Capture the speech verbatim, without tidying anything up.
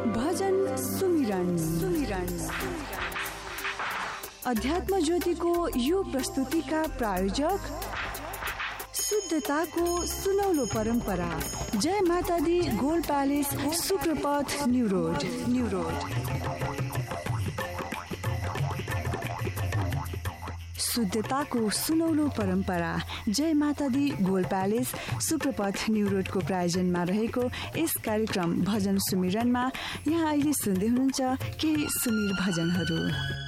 भजन सुमिरन सुमिरन अध्यात्म ज्योतिको यो प्रस्तुतिका प्रायोजक शुद्धताको सुनौलो परम्परा जय माता दी gold palace सुप्रपथ new road new road शुद्धताको सुनौलो परम्परा जय माता दी गोल्ड प्यालेस सुप्रपथ न्यू रोडको प्रायोजनमा रहेको यस कार्यक्रम भजन सुमिरनमा यहाँ अहिले सुन्दै हुनुहुन्छ केही सुमिर भजनहरू।